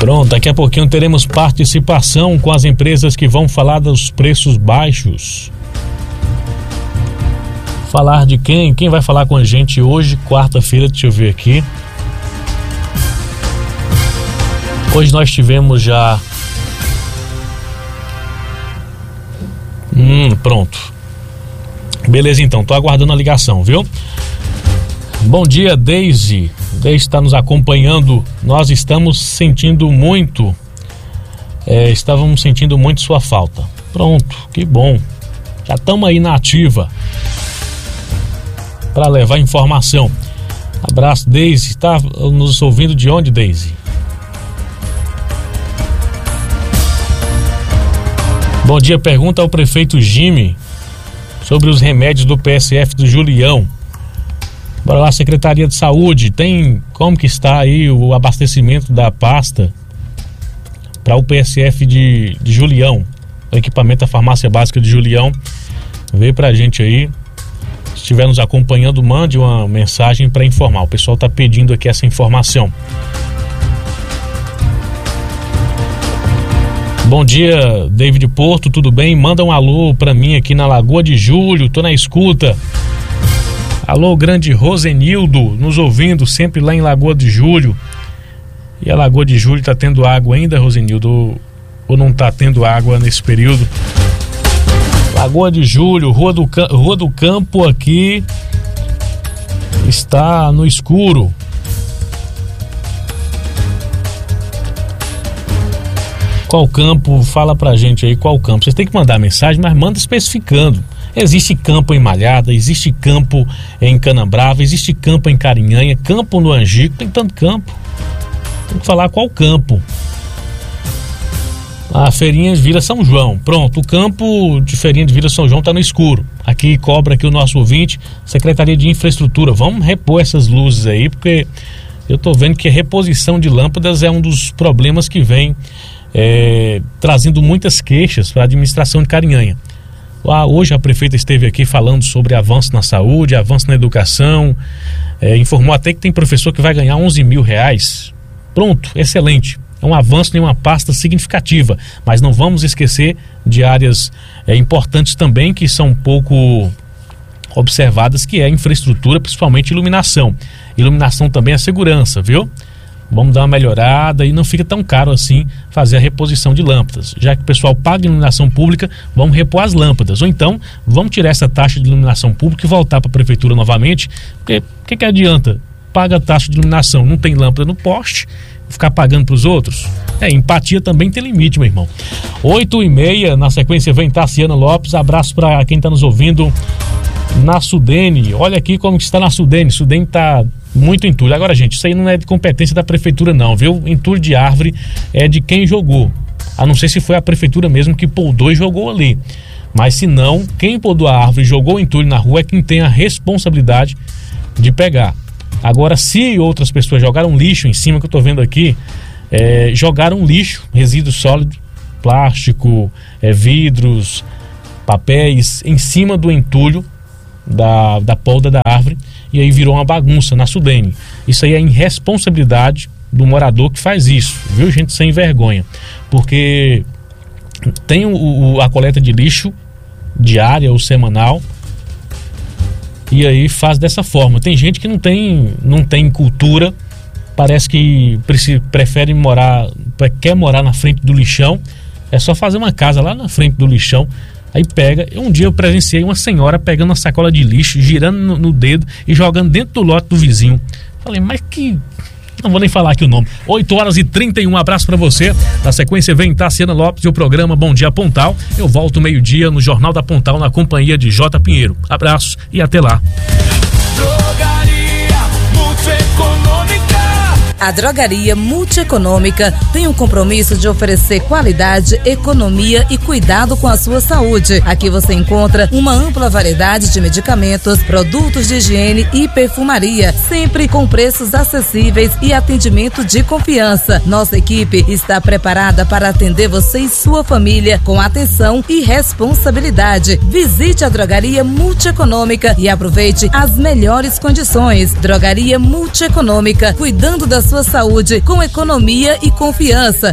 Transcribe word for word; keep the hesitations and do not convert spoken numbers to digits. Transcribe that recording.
Pronto, daqui a pouquinho teremos participação com as empresas que vão falar dos preços baixos. Falar de quem? Quem vai falar com a gente hoje, quarta-feira, deixa eu ver aqui. Hoje nós tivemos já... Hum, pronto. Beleza então, tô aguardando a ligação, viu? Bom dia, Deise. Deise está nos acompanhando. Nós estamos sentindo muito... É, estávamos sentindo muito sua falta. Pronto, que bom. Já estamos aí na ativa para levar informação. Abraço, Deise. Está nos ouvindo de onde, Deise? Bom dia, pergunta ao prefeito Jimmy sobre os remédios do P S F do Julião. Bora lá, Secretaria de Saúde, tem como que está aí o abastecimento da pasta para o P S F de, de Julião? O equipamento da farmácia básica de Julião veio pra gente aí. Se estiver nos acompanhando, mande uma mensagem para informar. O pessoal está pedindo aqui essa informação. Bom dia, David Porto, tudo bem? Manda um alô para mim aqui na Lagoa de Julho, tô na escuta. Alô, grande Rosenildo, nos ouvindo sempre lá em Lagoa de Julho. E a Lagoa de Julho tá tendo água ainda, Rosenildo? Ou, ou não tá tendo água nesse período? Lagoa de Julho, Rua do, Rua do Campo aqui está no escuro. Qual campo? Fala pra gente aí qual campo. Vocês têm que mandar mensagem, mas manda especificando. Existe campo em Malhada, existe campo em Canabrava, existe campo em Carinhanha, campo no Angico, tem tanto campo. Tem que falar qual campo. A Feirinha de Vila São João. Pronto, o campo de Feirinha de Vila São João está no escuro. Aqui cobra aqui o nosso ouvinte, Secretaria de Infraestrutura. Vamos repor essas luzes aí, porque eu tô vendo que a reposição de lâmpadas é um dos problemas que vem é, trazendo muitas queixas para a administração de Carinhanha. Ah, hoje a prefeita esteve aqui falando sobre avanço na saúde, avanço na educação, é, informou até que tem professor que vai ganhar onze mil reais. Pronto, excelente. É um avanço em uma pasta significativa, mas não vamos esquecer de áreas é, importantes também que são pouco observadas, que é a infraestrutura, principalmente iluminação. Iluminação também é segurança, viu? Vamos dar uma melhorada e não fica tão caro assim fazer a reposição de lâmpadas. Já que o pessoal paga iluminação pública, vamos repor as lâmpadas. Ou então, vamos tirar essa taxa de iluminação pública e voltar para a prefeitura novamente. Porque o que, que adianta? Paga a taxa de iluminação, não tem lâmpada no poste, ficar pagando para os outros? É, empatia também tem limite, meu irmão. Oito e meia, na sequência vem Tassiana Lopes. Abraço para quem está nos ouvindo na Sudene. Olha aqui como que está na Sudene. Sudene está muito entulho. Agora, gente, isso aí não é de competência da prefeitura não, viu? Entulho de árvore é de quem jogou. A não ser se foi a prefeitura mesmo que poldou e jogou ali. Mas se não, quem podou a árvore e jogou o entulho na rua é quem tem a responsabilidade de pegar. Agora, se outras pessoas jogaram lixo em cima, que eu tô vendo aqui, é, jogaram lixo, resíduo sólido, plástico, é, vidros, papéis, em cima do entulho da, da polda da árvore, e aí virou uma bagunça na Sudene. Isso aí é irresponsabilidade do morador que faz isso, viu, gente, sem vergonha. Porque tem o, o, a coleta de lixo diária ou semanal, e aí faz dessa forma. Tem gente que não tem, não tem cultura, parece que prefere morar, quer morar na frente do lixão. É só fazer uma casa lá na frente do lixão. Aí pega. Um dia eu presenciei uma senhora pegando uma sacola de lixo, girando no, no dedo e jogando dentro do lote do vizinho. Falei, mas que... Não vou nem falar aqui o nome. oito horas e trinta e um, abraço pra você. Na sequência vem Tassiana Lopes e o programa Bom Dia Pontal. Eu volto meio-dia no Jornal da Pontal na companhia de J. Pinheiro. Abraço e até lá. A Drogaria Multieconômica tem um compromisso de oferecer qualidade, economia e cuidado com a sua saúde. Aqui você encontra uma ampla variedade de medicamentos, produtos de higiene e perfumaria, sempre com preços acessíveis e atendimento de confiança. Nossa equipe está preparada para atender você e sua família com atenção e responsabilidade. Visite a Drogaria Multieconômica e aproveite as melhores condições. Drogaria Multieconômica, cuidando da sua sua saúde com economia e confiança.